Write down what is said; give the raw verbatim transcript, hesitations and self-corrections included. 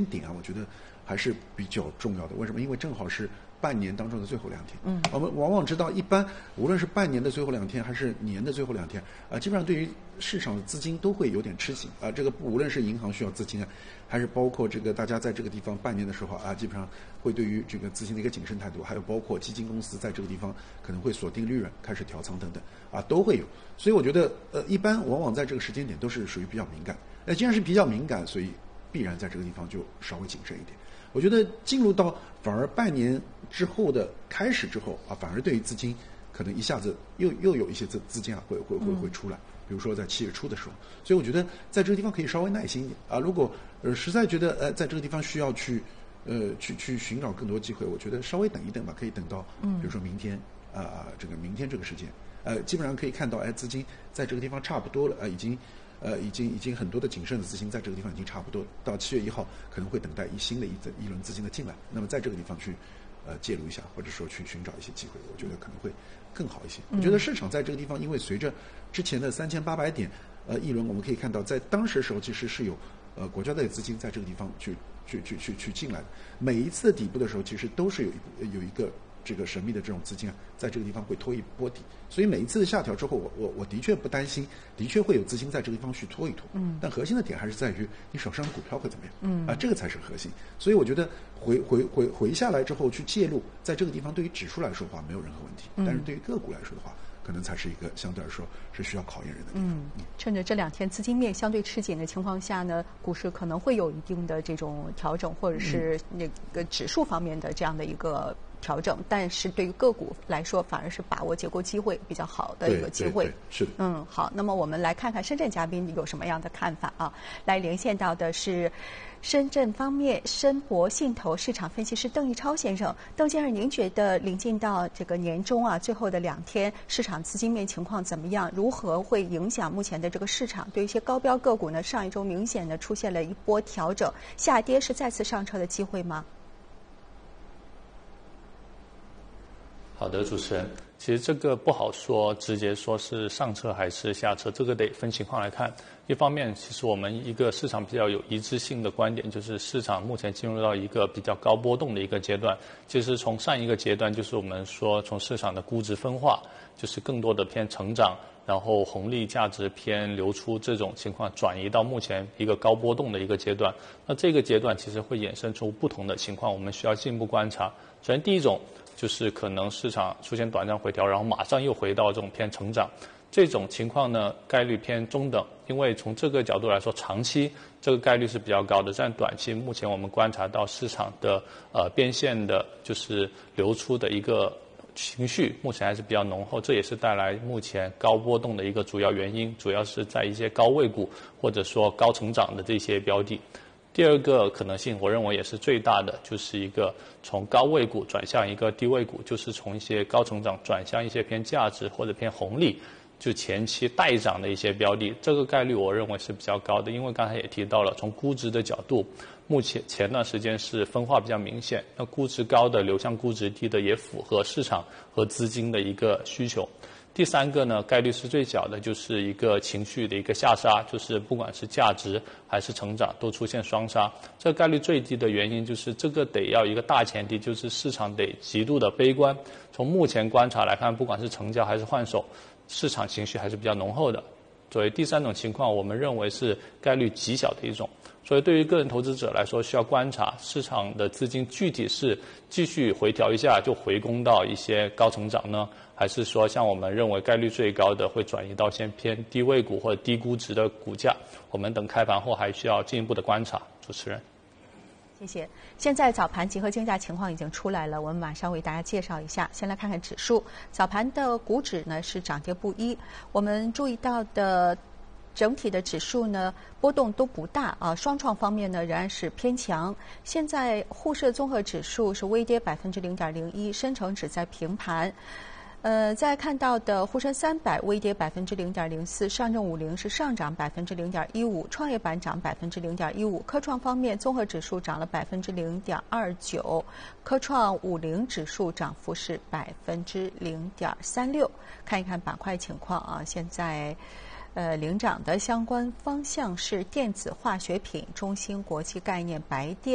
点啊，我觉得还是比较重要的。为什么？因为正好是半年当中的最后两天。嗯，我们往往知道，一般无论是半年的最后两天，还是年的最后两天，啊、呃，基本上对于市场的资金都会有点吃紧啊、呃。这个无论是银行需要资金啊，还是包括这个大家在这个地方半年的时候啊，基本上会对于这个资金的一个谨慎态度，还有包括基金公司在这个地方可能会锁定利润，开始调仓等等啊，都会有。所以我觉得，呃，一般往往在这个时间点都是属于比较敏感。那既然是比较敏感，所以必然在这个地方就稍微谨慎一点。我觉得进入到反而半年之后的开始之后啊，反而对于资金可能一下子又又有一些资资金啊会会会会出来，比如说在七月初的时候，所以我觉得在这个地方可以稍微耐心一点啊。如果呃实在觉得呃在这个地方需要去呃去去寻找更多机会，我觉得稍微等一等吧，可以等到比如说明天啊、呃、这个明天这个时间，呃基本上可以看到哎资金在这个地方差不多了啊、呃，已经。呃，已经已经很多的谨慎的资金在这个地方已经差不多，到七月一号可能会等待一新的一一轮资金的进来。那么在这个地方去呃介入一下，或者说去寻找一些机会，我觉得可能会更好一些。我觉得市场在这个地方，因为随着之前的三千八百点呃一轮，我们可以看到，在当时的时候其实是有呃国家队资金在这个地方去去去去去进来的。每一次底部的时候，其实都是有一有一个。这个神秘的这种资金啊，在这个地方会拖一波底，所以每一次的下调之后，我我我的确不担心，的确会有资金在这个地方去拖一拖。嗯，但核心的点还是在于你手上的股票会怎么样。嗯，啊，这个才是核心。所以我觉得回回回回下来之后去介入，在这个地方对于指数来说的话没有任何问题，但是对于个股来说的话，可能才是一个相对来说是需要考验人的地方。 嗯，趁着这两天资金面相对吃紧的情况下呢，股市可能会有一定的这种调整，或者是那个指数方面的这样的一个调整，但是对于个股来说，反而是把握结构机会比较好的一个机会。 对对对是的。 嗯，好，那么我们来看看深圳嘉宾有什么样的看法啊？来连线到的是深圳方面申博信投市场分析师邓毅超先生。邓先生，您觉得临近到这个年终啊，最后的两天，市场资金面情况怎么样？如何会影响目前的这个市场？对一些高标个股呢，上一周明显的出现了一波调整，下跌是再次上车的机会吗？ 好的，主持人，其实这个不好说，直接说是上车还是下车，这个得分情况来看。一方面，其实我们一个市场比较有一致性的观点，就是市场目前进入到一个比较高波动的一个阶段。其实从上一个阶段，就是我们说从市场的估值分化，就是更多的偏成长，然后红利价值偏流出这种情况，转移到目前一个高波动的一个阶段。那这个阶段其实会衍生出不同的情况，我们需要进一步观察。首先，第一种就是可能市场出现短暂回调，然后马上又回到这种偏成长，这种情况呢概率偏中等，因为从这个角度来说，长期这个概率是比较高的。但短期目前我们观察到市场的呃变现的，就是流出的一个情绪，目前还是比较浓厚，这也是带来目前高波动的一个主要原因，主要是在一些高位股或者说高成长的这些标的。第二个可能性，我认为也是最大的，就是一个从高位股转向一个低位股，就是从一些高成长转向一些偏价值或者偏红利，就前期待涨的一些标的，这个概率我认为是比较高的。因为刚才也提到了，从估值的角度，目前前段时间是分化比较明显，那估值高的流向估值低的，也符合市场和资金的一个需求。第三个呢，概率是最小的，就是一个情绪的一个下杀，就是不管是价值还是成长都出现双杀。这个概率最低的原因就是这个得要一个大前提，就是市场得极度的悲观。从目前观察来看，不管是成交还是换手，市场情绪还是比较浓厚的。所以第三种情况，我们认为是概率极小的一种。所以对于个人投资者来说，需要观察市场的资金具体是继续回调一下就回攻到一些高成长呢，还是说像我们认为概率最高的会转移到先偏低位股或者低估值的股价？我们等开盘后还需要进一步的观察。主持人， 谢谢。现在早盘集合竞价情况已经出来了，我们马上为大家介绍一下。先来看看指数，早盘的股指呢是涨跌不一，我们注意到的整体的指数呢波动都不大啊，双创方面呢仍然是偏强。现在沪深综合指数是微跌百分之零点零一，深成指在平盘。呃，再看到的沪深三百微跌百分之零点零四，上证五零是上涨百分之零点一五，创业板涨百分之零点一五。科创方面，综合指数涨了百分之零点二九，科创五零指数涨幅是百分之零点三六。看一看板块情况啊，现在。呃，领涨的相关方向是电子化学品、中芯国际概念、白电。